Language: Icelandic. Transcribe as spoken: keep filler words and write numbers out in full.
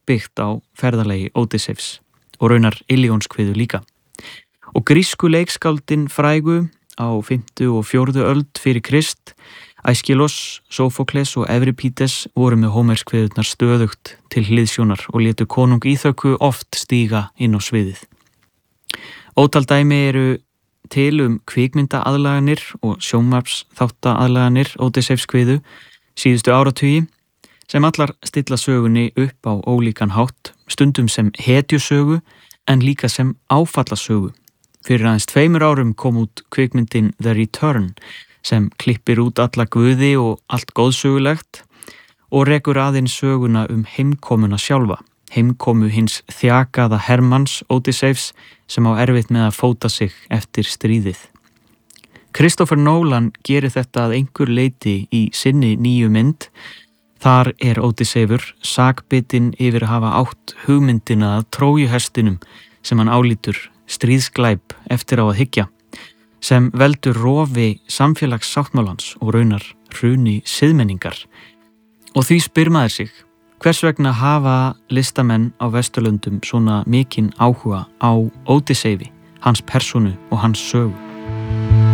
byggt á ferðalagi Ódysseifs og raunar Ilíonskviðu líka. Og grísku leikskáldin frægu á fimmtu og fjórðu öld fyrir Krist, Æskilos, Sófókles og Evripídes voru með Hómerskviðurnar stöðugt til hliðsjónar og létu konung Íþöku oft stíga inn á sviðið. Ótal dæmi eru til um kvikmyndaaðlaganir og sjónvarpsþáttaaðlaganir Ódysseifskviðu síðustu áratugi sem allar stilla sögunni upp á ólíkan hátt, stundum sem hetjusögu en líka sem áfallasögu. Fyrir aðeins tveimur árum kom út kvikmyndin The Return sem klippir út alla guði og allt góðsögulegt og rekur aðeins söguna um heimkomuna sjálfa, heimkomu hins þjakaða Hermanns Ódysseifs sem á erfitt með að fóta sig eftir stríðið. Christopher Nolan gerir þetta að einhver leyti í sinni nýju mynd. Þar er Ódysseifur sakbitinn yfir að hafa átt hugmyndina að trójuhestinum sem hann álítur stríðsglæp eftir á að hyggja, sem veldur rofi samfélagssáttmálans og raunar hruni siðmenningar. Og því spyr maður sig, hvers vegna hafa listamenn á Vesturlöndum svona mikinn áhuga á Ódysseifi, hans persónu og hans sögu?